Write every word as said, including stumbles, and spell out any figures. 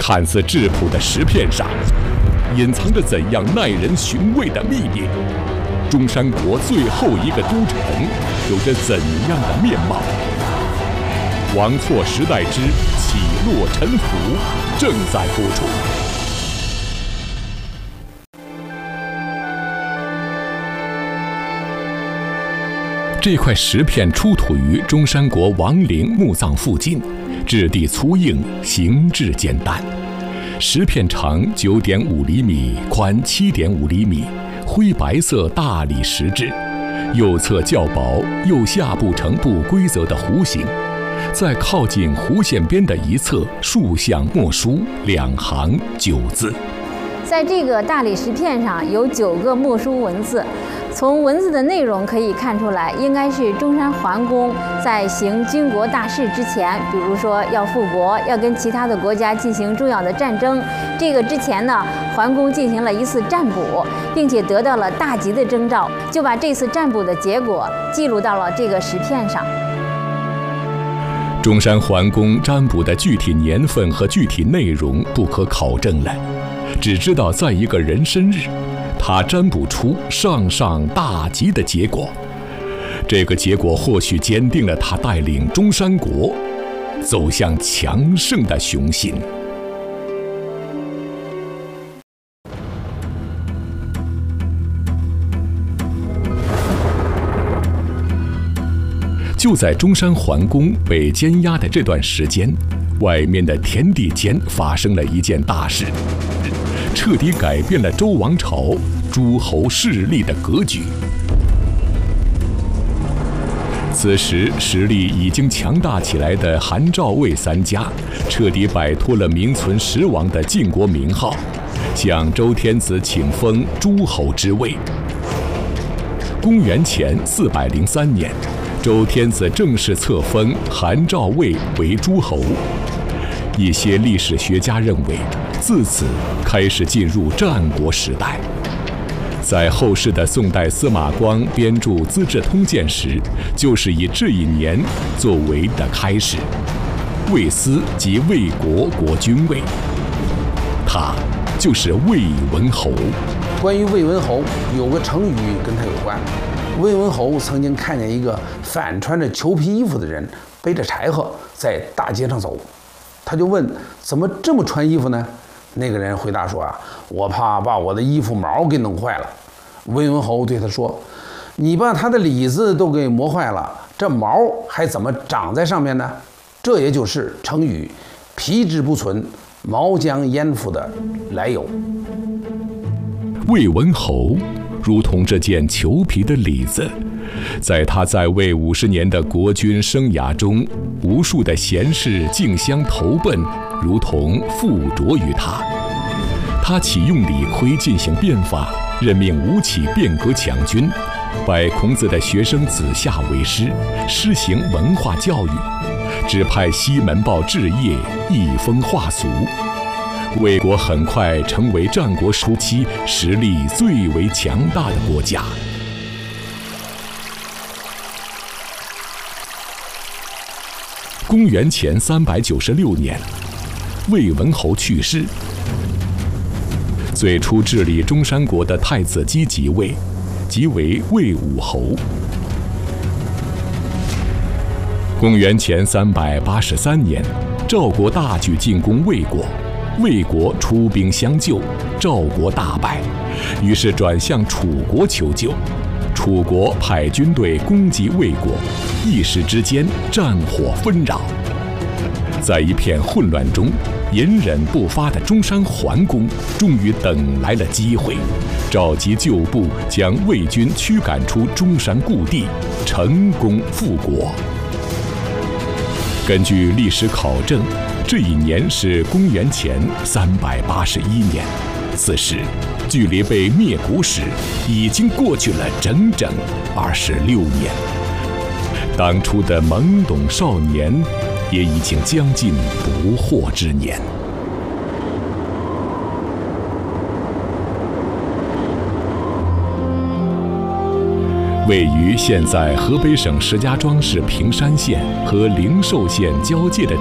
看似质朴的石片上，隐藏着怎样耐人寻味的秘密？中山国最后一个都城有着怎样的面貌？王错时代之起落沉浮正在播出。这块石片出土于中山国王陵墓葬附近，质地粗硬，形制简单。石片长九点五厘米，宽七点五厘米，灰白色大理石质，右侧较薄，右下部呈不规则的弧形。在靠近弧线边的一侧，竖向墨书两行九字。 在这个大理石片上有九个墨书文字。从文字的内容可以看出来，应该是中山桓公在行军国大事之前，比如说要复国，要跟其他的国家进行重要的战争。这个之前呢，桓公进行了一次占卜，并且得到了大吉的征兆，就把这次占卜的结果记录到了这个石片上。 中山桓公占卜的具体年份和具体内容不可考证了，只知道在一个人生日，他占卜出上上大吉的结果，这个结果或许坚定了他带领中山国走向强盛的雄心。就在中山桓公被监押的这段时间，外面的田地间发生了一件大事，彻底改变了周王朝诸侯势力的格局。此时实力已经强大起来的韩赵魏三家，彻底摆脱了名存实亡的晋国名号，向周天子请封诸侯之位。公元前四百零三年，周天子正式册封韩赵魏为诸侯。一些历史学家认为，自此开始进入战国时代。在后世的宋代司马光编著《资治通鉴》时，就是以这一年作为的开始。魏司即魏国国君位，他就是魏文侯。 关于魏文侯，有个成语跟他有关。魏文侯曾经看见一个反穿着裘皮衣服的人背着柴禾在大街上走，他就问：怎么这么穿衣服呢？那个人回答说：啊，我怕把我的衣服毛给弄坏了。魏文侯对他说：你把他的里子都给磨坏了，这毛还怎么长在上面呢？这也就是成语皮之不存，毛将焉附的来由。 魏文侯如同这件裘皮的里子，在他在位五十年的国君生涯中，无数的贤士竞相投奔，如同附着于他。他启用李悝进行变法，任命吴起变革强军，拜孔子的学生子夏为师，施行文化教育，指派西门豹治业，移风化俗。魏国很快成为战国初期实力最为强大的国家。公元前三百九十六年，魏文侯去世。最初治理中山国的太子姬即位，即为魏武侯。公元前三百八十三年，赵国大举进攻魏国，魏国出兵相救，赵国大败，于是转向楚国求救。楚国派军队攻击魏国，一时之间战火纷扰。在一片混乱中，隐忍不发的中山桓公终于等来了机会，召集旧部，将魏军驱赶出中山故地，成功复国。根据历史考证，这一年是公元前三百八十一年，此时距离被灭国时已经过去了整整二十六年。当初的懵懂少年，也已经将近不惑之年。位于现在河北省石家庄市平山县和灵寿县交界的